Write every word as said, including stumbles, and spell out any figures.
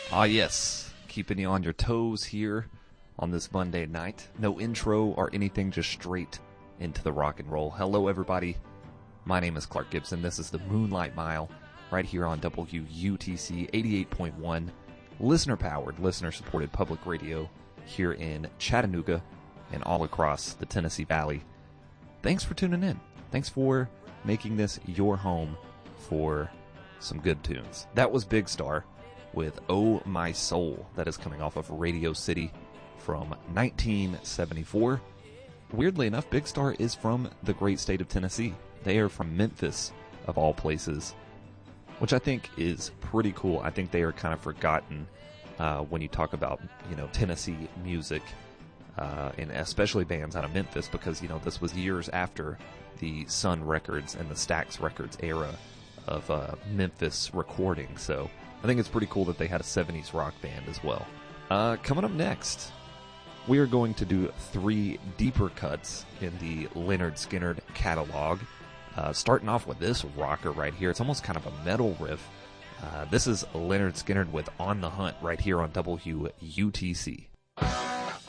Ah, yes. Keeping you on your toes here on this Monday night. No intro or anything, just straight into the rock and roll. Hello, everybody. My name is Clark Gibson. This is the Moonlight Mile right here on W U T C eighty-eight point one. Listener-powered, listener-supported public radio here in Chattanooga and all across the Tennessee Valley. Thanks for tuning in. Thanks for making this your home for some good tunes. That was Big Star with Oh My Soul. That is coming off of Radio City from nineteen seventy-four. Weirdly enough, Big Star is from the great state of Tennessee. They are from Memphis, of all places, which I think is pretty cool. I think they are kind of forgotten uh, when you talk about, you know, Tennessee music, uh, and especially bands out of Memphis, because, you know, this was years after the Sun Records and the Stax Records era of uh, Memphis recording. So I think it's pretty cool that they had a seventies rock band as well. Uh, coming up next, we are going to do three deeper cuts in the Lynyrd Skynyrd catalog. Uh, starting off with this rocker right here. It's almost kind of a metal riff. Uh, this is Lynyrd Skynyrd with On the Hunt right here on W U T C.